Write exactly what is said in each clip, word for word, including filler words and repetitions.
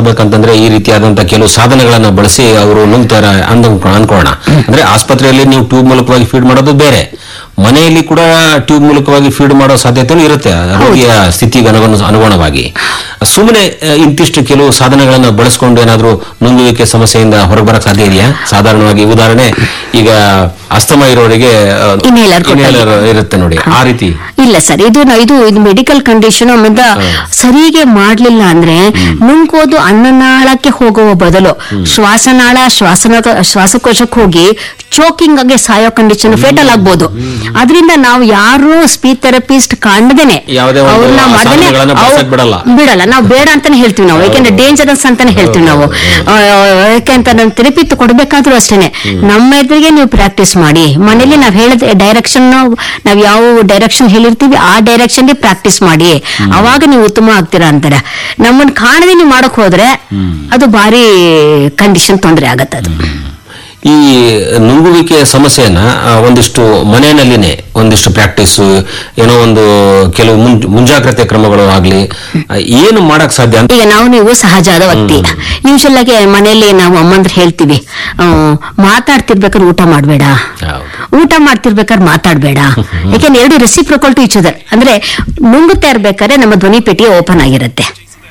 ಮಾಡ್ಬೇಕಂತಂದ್ರೆ ಈ ರೀತಿಯಾದಂತಹ ಕೆಲವು ಸಾಧನಗಳನ್ನ ಬಳಸಿ ಅವರು ನುಂಗ್ತಾರೆ ಅಂದ್ ಅನ್ಕೋಣ. ಅಂದ್ರೆ ಆಸ್ಪತ್ರೆಯಲ್ಲಿ ನೀವು ಟ್ಯೂಬ್ ಮೂಲಕವಾಗಿ ಫೀಡ್ ಮಾಡೋದು ಬೇರೆ, ಮನೆಯಲ್ಲಿ ಕೂಡ ಟ್ಯೂಬ್ ಮೂಲಕವಾಗಿ ಫೀಡ್ ಮಾಡೋ ಸಾಧ್ಯತೆ ಇರುತ್ತೆ ರೋಗಿಯ ಸ್ಥಿತಿಗೆ ಅನುಗುಣ ಅನುಗುಣವಾಗಿ. ಸುಮ್ಮನೆ ಇಂತಿಷ್ಟು ಕೆಲವು ಸಾಧನಗಳನ್ನ ಬಳಸ್ಕೊಂಡು ಏನಾದ್ರೂ ನುಂಗುವಿಕೆ ಸಮಸ್ಯೆಯಿಂದ ಹೊರಬರಕ್ ಸಾಧ್ಯ ಇದೆಯಾ? ಸಾಧಾರಣವಾಗಿ ಉದಾಹರಣೆ, ಈಗ ಅಸ್ತಮಾ ಇರೋರಿಗೆ ಇನ್ಹೇಲರ್ ಇರುತ್ತೆ ನೋಡಿ, ಆ ರೀತಿ ಇಲ್ಲ ಸರ್. ಇದು ಇದು ಇದು ಮೆಡಿಕಲ್ ಕಂಡೀಷನ್. ಆಮೇಲೆ ಸರಿಗೆ ಮಾಡ್ಲಿಲ್ಲ ಅಂದ್ರೆ ನುಂಗೋದು ಅನ್ನನಾಳಕ್ಕೆ ಹೋಗುವ ಬದಲು ಶ್ವಾಸನಾಳ ಶ್ವಾಸನ ಶ್ವಾಸಕೋಶಕ್ಕೆ ಹೋಗಿ ಚೋಕಿಂಗ್ ಆಗಿ ಸಾಯೋ ಕಂಡೀಷನ್ ಫೇಟಲ್ ಆಗ್ಬೋದು. ಅದರಿಂದ ನಾವು ಯಾರು ಸ್ಪೀಚ್ ಥೆರಪಿಸ್ಟ್ ಕಾಣದೇನೆ ಅವ್ರನ್ನ ಮಾಡದೇನೆ ಬಿಡಲ್ಲ. ನಾವು ಬೇಡ ಅಂತಾನೆ ಹೇಳ್ತೀವಿ ನಾವು, ಯಾಕೆಂದ್ರೆ ಡೇಂಜರಸ್ ಅಂತಾನೆ ಹೇಳ್ತೀವಿ ನಾವು. ಯಾಕೆಂತ ನಾವು ಥೆರಪಿ ಕೊಡ್ಬೇಕಾದ್ರೂ ಅಷ್ಟೇನೆ ನಮ್ಮ ಎದುರಿಗೆ ನೀವು ಪ್ರಾಕ್ಟೀಸ್ ಮಾಡಿ. ಮನೇಲಿ ನಾವ್ ಹೇಳಿದ ಡೈರೆಕ್ಷನ್, ನಾವ್ ಯಾವ ಡೈರೆಕ್ಷನ್ ಹೇಳಿರ್ತೀವಿ ಆ ಡೈರೆಕ್ಷನ್ ಪ್ರಾಕ್ಟೀಸ್ ಮಾಡಿ, ಅವಾಗ ನೀವು ಉತ್ತಮ ಆಗ್ತೀರಾ ಅಂತಾರೆ. ನಮ್ಮನ್ನ ಕಾಣದೆ ನೀವು ಮಾಡಕ್ ಹೋದ್ರೆ ಅದು ಭಾರಿ ಕಂಡೀಷನ್ ತೊಂದರೆ ಆಗತ್ತೆ. ಅದು ಈ ನುಂಗುವಿಕೆ ಸಮಸ್ಯೆಯನ್ನ ಒಂದಿಷ್ಟು ಮನೆಯಲ್ಲಿನೇ ಒಂದಿಷ್ಟು ಪ್ರಾಕ್ಟೀಸ್, ಏನೋ ಒಂದು ಕೆಲವು ಮುಂಜಾಗ್ರತೆ ಕ್ರಮಗಳು ಆಗ್ಲಿ ಏನು ಮಾಡಕ್ ಸಾಧ್ಯ ಅಂತ. ಈಗ ನಾವು ನೀವು ಸಹಜವಾದ ವ್ಯಕ್ತಿ, ಯೂಶಲ್ ಆಗಿ ಮನೆಯಲ್ಲಿ ನಾವು ಅಮ್ಮಂದ್ರೆ ಹೇಳ್ತೀವಿ, ಮಾತಾಡ್ತಿರ್ಬೇಕಾದ್ರೆ ಊಟ ಮಾಡ್ಬೇಡ, ಊಟ ಮಾಡ್ತಿರ್ಬೇಕಾದ್ರೆ ಮಾತಾಡ್ಬೇಡ. ಯಾಕೆಂದ್ರೆ ಎರಡು ರೆಸಿಪ್ರೋಕಲ್ ಟು ಈಚ್ ಅದರ್. ಅಂದ್ರೆ ನುಂಗುತ್ತಾ ಇರ್ಬೇಕಾದ್ರೆ ನಮ್ಮ ಧ್ವನಿ ಪೆಟ್ಟಿಗೆ ಓಪನ್ ಆಗಿರುತ್ತೆ,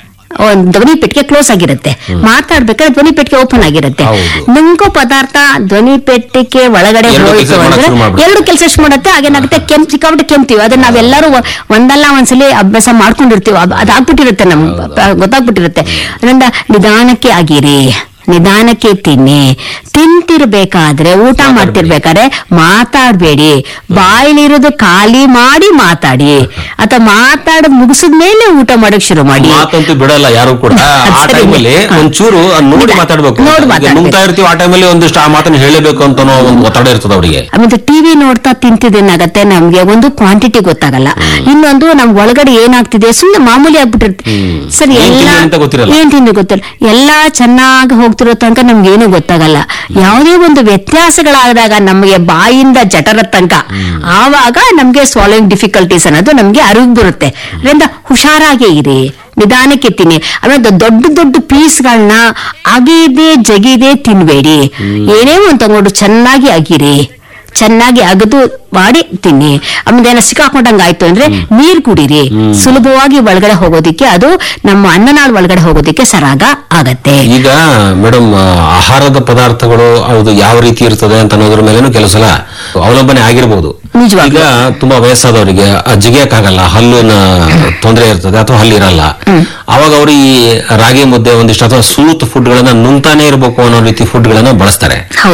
ಧ್ವನಿ ಪೆಟ್ಟಿಗೆ ಕ್ಲೋಸ್ ಆಗಿರುತ್ತೆ. ಮಾತಾಡ್ಬೇಕಾದ್ರೆ ಧ್ವನಿ ಪೆಟ್ಟಿಗೆ ಓಪನ್ ಆಗಿರುತ್ತೆ. ನುಂಗೋ ಪದಾರ್ಥ ಧ್ವನಿ ಪೆಟ್ಟಿಗೆ ಒಳಗಡೆ ಹೋಯ್ತು ಅಂದ್ರೆ ಎರಡು ಕೆಲಸ ಮಾಡುತ್ತೆ. ಹಾಗೇನಾಗುತ್ತೆ, ಕೆಂಪ್ ಸಿಕ್ಕಾಬಿಟ್ಟು ಕೆಮ್ತೀವಿ. ಅದನ್ನ ನಾವೆಲ್ಲರೂ ಒಂದಲ್ಲ ಒಂದ್ಸಲಿ ಅಭ್ಯಾಸ ಮಾಡ್ಕೊಂಡಿರ್ತೀವಿ, ಅದಾಗ್ಬಿಟ್ಟಿರುತ್ತೆ, ನಮ್ ಗೊತ್ತಾಗ್ಬಿಟ್ಟಿರುತ್ತೆ. ಅದರಿಂದ ನಿಧಾನಕ್ಕೆ ಆಗಿರಿ, ನಿಧಾನಕ್ಕೆ ತಿನ್ನಿ. ತಿಂತಿರ್ಬೇಕಾದ್ರೆ ಊಟ ಮಾಡ್ತಿರ್ಬೇಕಾದ್ರೆ ಮಾತಾಡ್ಬೇಡಿ, ಬಾಯಿಲಿರೋದು ಖಾಲಿ ಮಾಡಿ ಮಾತಾಡಿ, ಅಥವಾ ಮಾತಾಡ ಮುಗಿಸಿದ ಮೇಲೆ ಊಟ ಮಾಡಕ್ ಶುರು ಮಾಡಿ. ಮಾತಂತೂ ಬಿಡಲ್ಲ ಯಾರು ಕೂಡ. ಆ ಟೈಮಲ್ಲಿ ಒಂಚೂರು ನೋಡಿ ಮಾತಾಡ್ಬೇಕು, ನುಂಗ್ತಾ ಇರ್ತೀವಿ ಆ ಟೈಮಲ್ಲಿ ಒಂದಿಷ್ಟು ಆ ಮಾತನ್ನ ಹೇಳಬೇಕು ಅಂತ ಒಂದು ಒತ್ತಡ ಇರ್ತದೆ ಅವರಿಗೆ. ಆಮೇಲೆ ಟಿವಿ ನೋಡ್ತಾ ತಿಂತಿದ್ದೇನಾಗತ್ತೆ, ನಮ್ಗೆ ಒಂದು ಕ್ವಾಂಟಿಟಿ ಗೊತ್ತಾಗಲ್ಲ, ಇನ್ನೊಂದು ನಮ್ ಒಳಗಡೆ ಏನಾಗ್ತಿದೆ ಸುಮ್ಮನೆ ಮಾಮೂಲಿ ಆಗ್ಬಿಟ್ಟಿರುತ್ತೆ. ಸರಿ, ಎಲ್ಲಾ ಏನ್ ತಿಂದು ಗೊತ್ತಿಲ್ಲ, ಎಲ್ಲಾ ಚೆನ್ನಾಗಿ ಹೋಗ್ತಿರೋ ತನಕ ನಮ್ಗೆ ಏನು ಗೊತ್ತಾಗಲ್ಲ. ಯಾವುದೇ ಒಂದು ವ್ಯತ್ಯಾಸಗಳಾದಾಗ ನಮಗೆ ಬಾಯಿಂದ ಜಠರ ತನಕ ಆವಾಗ ನಮ್ಗೆ ಸ್ವಾಲೋಯಿಂಗ್ ಡಿಫಿಕಲ್ಟೀಸ್ ಅನ್ನೋದು ನಮ್ಗೆ ಅರಿವು ಬರುತ್ತೆ. ಅದರಿಂದ ಹುಷಾರಾಗಿ ಇರಿ, ನಿಧಾನಕ್ಕೆ ತಿನ್ನಿ. ಆಮೇಲೆ ದೊಡ್ಡ ದೊಡ್ಡ ಪೀಸ್ಗಳನ್ನ ಅಗಿದೆ ಜಗಿದೆ ತಿನ್ಬೇಡಿ. ಏನೇ ಒಂದು ತಗೊಂಡು ಚೆನ್ನಾಗಿ ಅಗಿರಿ, ಚೆನ್ನಾಗಿ ಅಗದು ಮಾಡಿ ತಿನ್ನಿ. ಆಮೇಲೆ ಏನೋ ಸಿಕ್ಕಾಕೊಂಡಂಗ ಆಯ್ತು ಅಂದ್ರೆ ನೀರ್ ಕುಡೀರಿ. ಸುಲಭವಾಗಿ ಒಳಗಡೆ ಹೋಗೋದಿಕ್ಕೆ, ಅದು ನಮ್ಮ ಅನ್ನನಾಳು ಒಳಗಡೆ ಹೋಗೋದಿಕ್ಕೆ ಸರಾಗ ಆಗತ್ತೆ. ಈಗ ಮೇಡಮ್, ಆಹಾರದ ಪದಾರ್ಥಗಳು ಅದು ಯಾವ ರೀತಿ ಇರ್ತದೆ ಅಂತ ಅನ್ನೋದ್ರ ಮೇಲೇನು ಕೆಲವು ಸಲ ಅವಲಂಬನೆ ಆಗಿರ್ಬೋದು. ಈಗ ತುಂಬಾ ವಯಸ್ಸಾದವರಿಗೆ ಜಿಗಿಯಕ್ಕಾಗಲ್ಲ, ಹಲ್ಲಿನ ತೊಂದರೆ ಇರ್ತದೆ ಅಥವಾ ಹಲ್ಲಿರಲ್ಲ, ಅವಾಗ ಅವರು ಈ ರಾಗಿ ಮುದ್ದೆ ಒಂದಿಷ್ಟು ಅಥವಾ ಸೂತ್ ಫುಡ್ ಗಳನ್ನ ನುಂಗ್ತಾನೆ ಇರಬೇಕು ಅನ್ನೋ ರೀತಿ ಫುಡ್ ಗಳನ್ನ ಬಳಸ್ತಾರೆ.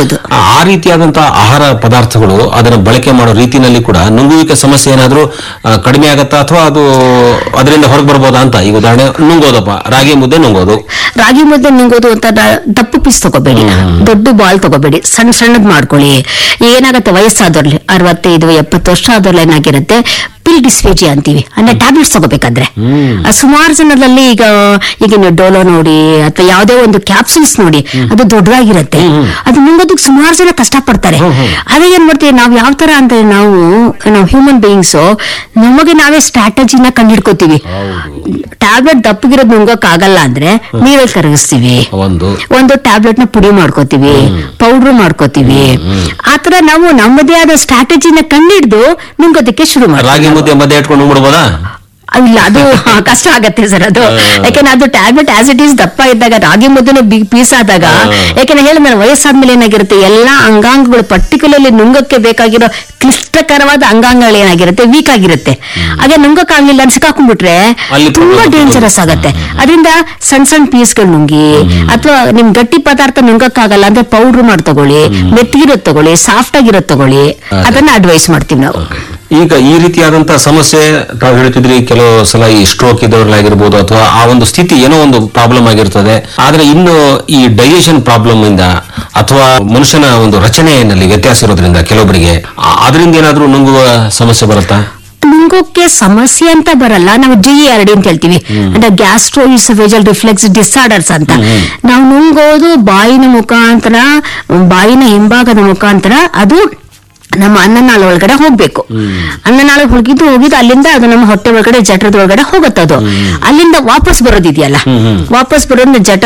ಆ ರೀತಿಯಾದಂತಹ ಆಹಾರ ಪದಾರ್ಥಗಳು ಅದನ್ನ ಬಳಕೆ ಮಾಡೋ ರೀತಿನಲ್ಲಿ ಕೂಡ ನುಂಗುವಿಕೆ ಸಮಸ್ಯೆ ಏನಾದ್ರೂ ಕಡಿಮೆ ಆಗತ್ತಾ ಅಥವಾ ಅದು ಅದರಿಂದ ಹೊರಗೆ ಬರ್ಬೋದಾ ಅಂತ. ಈಗ ಉದಾಹರಣೆ, ನುಂಗೋದಪ್ಪ ರಾಗಿ ಮುದ್ದೆ ನುಂಗೋದು, ರಾಗಿ ಮುದ್ದೆ ನುಂಗೋದು ಅಂತ ದಪ್ಪ ಪೀಸ್ ತಗೋಬೇಡಿ, ದೊಡ್ಡ ಬಾಲ್ ತಗೋಬೇಡಿ, ಸಣ್ಣ ಸಣ್ಣದ್ ಮಾಡ್ಕೊಳ್ಳಿ. ಏನಾಗತ್ತೆ, ವಯಸ್ಸಾದವ್ರಲ್ಲಿ ಅರವತ್ತೈದು ಎಪ್ಪತ್ತು ವರ್ಷ ಆದವ್ರಲ್ಲಿ ಏನಾಗಿರುತ್ತೆ, ಪಿಲ್ ಡಿಸ್ಫೇಜಿಯಾ ಅಂತೀವಿ, ಅಂದ್ರೆ ಟ್ಯಾಬ್ಲೆಟ್ಸ್ ತಗೋಬೇಕಾದ್ರೆ. ಸುಮಾರು ಜನರಲ್ಲಿ ಈಗ ಈಗ ನೀವು ಡೋಲೋ ನೋಡಿ ಅಥವಾ ಯಾವುದೇ ಒಂದು ಕ್ಯಾಪ್ಸೂಲ್ಸ್ ನೋಡಿ, ಅದು ದೊಡ್ಡದಾಗಿರುತ್ತೆ, ಅದು ನುಂಗೋದಕ್ಕೆ ಸುಮಾರು ಜನ ಕಷ್ಟಪಡ್ತಾರೆ. ಅದೇ ಏನ್ ಮಾಡ್ತೀವಿ ನಾವು, ಯಾವ ತರ ಅಂದ್ರೆ ನಾವು ನಾವು ಹ್ಯೂಮನ್ ಬೀಯಿಂಗ್ಸ್ ನಮಗೆ ನಾವೇ ಸ್ಟ್ರಾಟಜಿನ ಕಂಡಿಡ್ಕೋತೀವಿ. ಟ್ಯಾಬ್ಲೆಟ್ ದಪ್ಪಗಿರೋದು ನುಂಗೋಕ್ ಆಗಲ್ಲ ಅಂದ್ರೆ ನೀರಲ್ಲಿ ಕರಗಿಸ್ತೀವಿ, ಒಂದು ಟ್ಯಾಬ್ಲೆಟ್ ನ ಪುಡಿ ಮಾಡ್ಕೋತೀವಿ, ಪೌಡ್ರ್ ಮಾಡ್ಕೋತೀವಿ. ಆತರ ನಾವು ನಮ್ಮದೇ ಆದ ಸ್ಟ್ರಾಟಜಿನ ಕಂಡಿಡ್ದು ನುಂಗೋದಕ್ಕೆ ಶುರು ಮಾಡ್ತೀವಿ. ಮಧ್ಯೆ ಇಟ್ಕೊಂಡು ಬಿಡ್ಬೋದಾ? ಇಲ್ಲ, ಅದು ಕಷ್ಟ ಆಗತ್ತೆ ಸರ್. ಅದು ಯಾಕೆಂದ್ರೆ ಅದು ಟ್ಯಾಬ್ಲೆಟ್ ಆಸ್ ಇಟ್ ಈಸ್ ದಪ್ಪ ಇದ್ದಾಗ, ರಾಗಿ ಮುದ್ದೆನೂ ಬಿಗ್ ಪೀಸ್ ಆದಾಗ, ಯಾಕೆಂದ್ರೆ ಹೇಳಿದ್ರೆ ವಯಸ್ಸಾದ್ಮೇಲೆ ಏನಾಗಿರುತ್ತೆ, ಎಲ್ಲಾ ಅಂಗಾಂಗಗಳು ಪರ್ಟಿಕ್ಯುಲರ್ಲಿ ನುಂಗಕ್ಕೆ ಬೇಕಾಗಿರೋ ಕ್ಲಿಷ್ಟಕರವಾದ ಅಂಗಾಂಗಗಳು ಏನಾಗಿರುತ್ತೆ, ವೀಕ್ ಆಗಿರುತ್ತೆ. ಹಾಗೆ ನುಂಗಕ್ಕಾಗ್ಲಿಲ್ಲ ಅಂತ ಸಿಕ್ಕಾಕೊಂಡ್ಬಿಟ್ರೆ ತುಂಬಾ ಡೇಂಜರಸ್ ಆಗತ್ತೆ. ಅದರಿಂದ ಸಣ್ಣ ಸಣ್ಣ ಪೀಸ್ಗಳು ನುಂಗಿ, ಅಥವಾ ನಿಮ್ ಗಟ್ಟಿ ಪದಾರ್ಥ ನುಂಗಕ್ಕಾಗಲ್ಲ ಅಂದ್ರೆ ಪೌಡ್ರ್ ಮಾಡಿ ತಗೊಳ್ಳಿ, ಮೆತ್ತಗಿರೋದ್ ತಗೊಳ್ಳಿ, ಸಾಫ್ಟ್ ಆಗಿರೋದ್ ತಗೊಳ್ಳಿ, ಅದನ್ನ ಅಡ್ವೈಸ್ ಮಾಡ್ತೀವಿ ನಾವು. ಈಗ ಈ ರೀತಿಯಾದಂತಹ ಸಮಸ್ಯೆ ತಾವು ಹೇಳ್ತಿದ್ರಿ, ಕೆಲವು ಸಲ ಈ ಸ್ಟ್ರೋಕ್ ಇದ್ದವ್ರಲ್ಲಾಗಿರ್ಬೋದು ಅಥವಾ ಆ ಒಂದು ಸ್ಥಿತಿ ಏನೋ ಒಂದು ಪ್ರಾಬ್ಲಮ್ ಆಗಿರ್ತದೆ. ಆದ್ರೆ ಇನ್ನು ಈ ಡೈಜೆಷನ್ ಪ್ರಾಬ್ಲಮ್ ಇಂದ ಅಥವಾ ಮನುಷ್ಯನ ಒಂದು ರಚನೆಯಲ್ಲಿ ವ್ಯತ್ಯಾಸ ಇರೋದ್ರಿಂದ ಕೆಲವೊಬ್ಬರಿಗೆ ಅದರಿಂದ ಏನಾದ್ರೂ ನುಂಗುವ ಸಮಸ್ಯೆ ಬರುತ್ತಾ? ನುಂಗೋಕೆ ಸಮಸ್ಯೆ ಅಂತ ಬರಲ್ಲ, ನಾವು ಜಿ ಆರ್ ಡಿ ಅಂತ ಹೇಳ್ತೀವಿ, ಅಂದ್ರೆ ಗ್ಯಾಸ್ಟ್ರೋಇಸೋಫೇಜಲ್ ರಿಫ್ಲೆಕ್ಸ್ ಡಿಸಾರ್ಡರ್ಸ್ ಅಂತ. ನಾವು ನುಂಗೋದು ಬಾಯಿನ ಮುಖಾಂತರ, ಬಾಯಿನ ಹಿಂಭಾಗದ ಮುಖಾಂತರ ಅದು ನಮ್ಮ ಅನ್ನನಾಳ ಒಳಗಡೆ ಹೋಗ್ಬೇಕು. ಅನ್ನನಾಳ ಹೋಗಿದ್ದು ಹೋಗಿದ್ದು ಅಲ್ಲಿಂದ ಅದು ನಮ್ಮ ಹೊಟ್ಟೆ ಒಳಗಡೆ ಜಠರದ ಒಳಗಡೆ ಹೋಗುತ್ತದು. ಅಲ್ಲಿಂದ ವಾಪಸ್ ಬರೋದಿದೆಯಲ್ಲ, ವಾಪಸ್ ಬರೋದ್ರಿಂದ ಜಠ